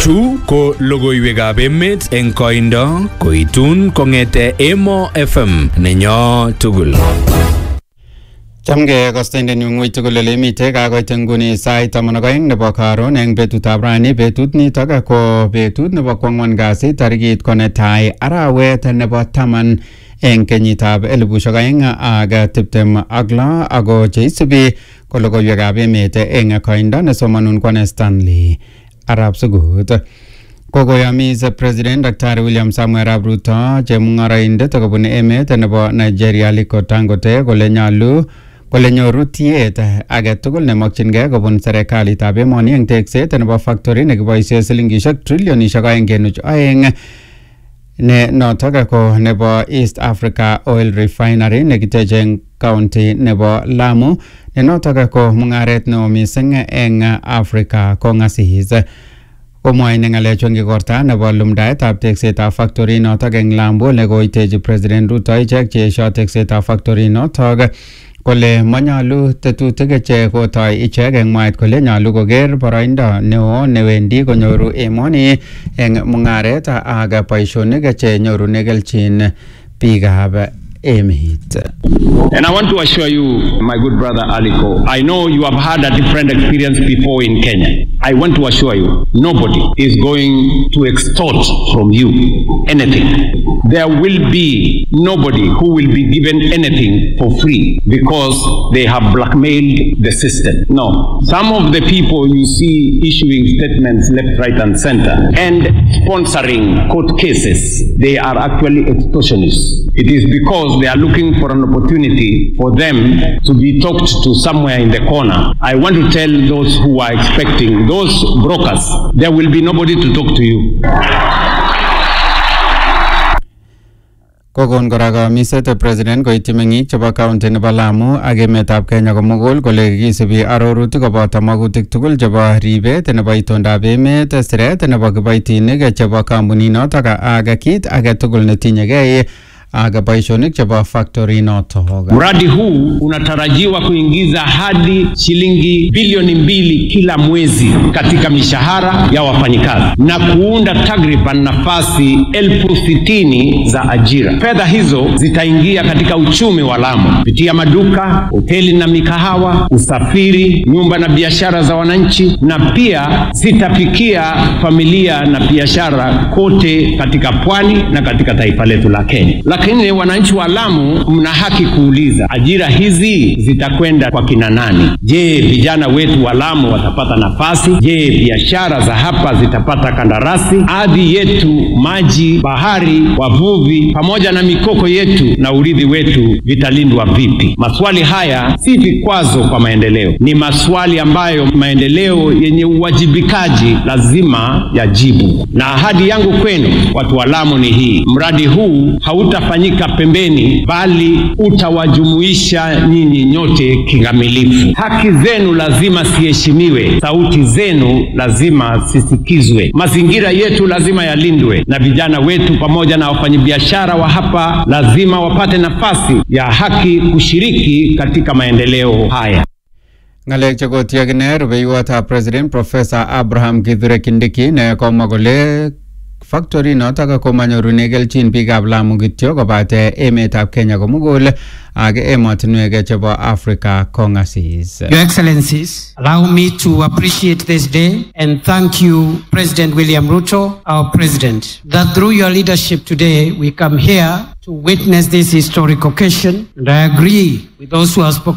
Chu ko logoiwekab emet eng koindo koitun kongete Emo FM nenyo tugul. Chamge kostendet nyung'ui tugul ole mitei kakoit nguni sait 12 nebo karon eng betutab rani. Betut nitok ko betut nebo kwang'wan kasi tarikit ko netai arawet nebo 10 eng kenyitab 2026 ako cheisubi ko logoiwekab emet eng koindo nesomanun kwane Stanley Arab Sugut. Kokoyamis President Dr. William Samuel Arap Ruto chemung'araindet kobun emet nebo Nigeria Aliko Dangote kole nyoru tiet age tugul nemokyingei kobun serikalitab emoni eng tekset nebo factory nekiboisie silingishek trilionishek 2.2 ne notok ko nebo East Africa Oil Refinery nekiteche eng county nebo Lamu ne notok ko mung'aret neo mising eng Africa kong'asis. Komwae eng ng'alechu eng igorta nebo lumdaetab teksetab factory notok eng Lamu nekoitechi President Ruto ichek cheesio teksetab factory notok kole manyalu tetutik che kotoi ichek eng mwaet kole nyalu koker boroindo neo newendi konyoru emoni eng mung'aret ak boisionik che nyorune kelchin biikab emet. And I want to assure you, my good brother Aliko, I know you have had a different experience before in Kenya. I want to assure you, nobody is going to extort from you anything. There will be nobody who will be given anything for free because they have blackmailed the system. No. Some of the people you see issuing statements left, right, and center and sponsoring court cases, they are actually extortionists. It is because they are looking for an opportunity for them to be talked to somewhere in the corner. I want to tell those who are expecting, those brokers, there will be nobody to talk to you. Kokon kora kamiset President koityi meng'ik chebo county nebo Lamu ak emetab Kenya komugul kole kisubi arorutik koboto magutik tugul chebo ribet nebo itondab emet, siret nebo kiboitinik chebo kampuninotok ak kit age tugul netinyegei ak boisionik chebo factory noto. Mradi huu unatarajiwa kuingiza hadi shilingi bilioni 2 kila mwezi katika mishahara ya wafanyikazi na kuunda takriban nafasi 60,000 za ajira. Fedha hizo zitaingia katika uchumi wa Lamu kupitia maduka, hoteli na mikahawa, usafiri, nyumba na biashara za wananchi, na pia zitafikia familia na biashara kote katika pwani na katika taifa letu la Kenya. Lakini wananchi wa Lamu mna haki kuuliza, ajira hizi zitakwenda kwa kina nani? Je, vijana wetu wa Lamu watapata nafasi? Je, biashara za hapa zitapata kandarasi? Ardhi yetu, maji, bahari, wavuvi pamoja na mikoko yetu na urithi wetu vitalindwa vipi? Maswali haya si vikwazo kwa maendeleo, ni maswali ambayo maendeleo yenye uwajibikaji lazima yajibu. Na ahadi yangu kwenu watu wa Lamu ni hii: mradi huu hautafanyika pembeni, bali utawajumuisha nyinyi nyote kikamilifu. Haki zenu lazima ziheshimiwe, sauti zenu lazima zisikizwe, mazingira yetu lazima yalindwe, na vijana wetu pamoja na wafanyabiashara wa hapa lazima wapate nafasi ya haki kushiriki katika maendeleo haya. Ngalek chekotiakine rubeiwotab President Professor Abraham Kithure Kindiki ne komwa kole factory notok komanyorune kelchin biikab Lamu kityo kobate emetab Kenya komugul ak emotinwek chebo Africa kong'asis. Your Excellencies, allow me to appreciate this day and thank you, President William Ruto, our President, that through your leadership today we come here to witness this historic occasion, and I agree with those who have spoken